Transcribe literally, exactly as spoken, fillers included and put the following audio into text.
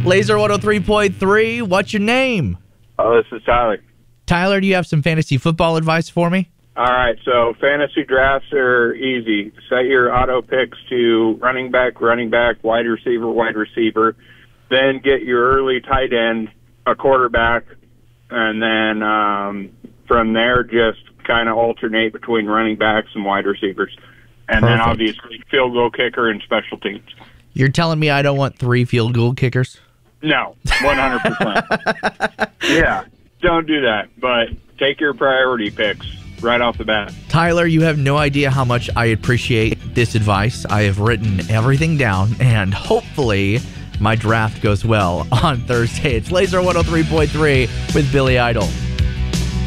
Laser one oh three point three, what's your name? Oh, this is Tyler. Tyler, do you have some fantasy football advice for me? All right, so fantasy drafts are easy. Set your auto picks to running back, running back, wide receiver, wide receiver. Then get your early tight end, a quarterback, and then um, from there just kind of alternate between running backs and wide receivers. And Perfect. then obviously field goal kicker and special teams. You're telling me I don't want three field goal kickers? No, one hundred percent. Yeah, don't do that, but take your priority picks right off the bat. Tyler, you have no idea how much I appreciate this advice. I have written everything down, and hopefully my draft goes well on Thursday. It's Laser one oh three point three with Billy Idol.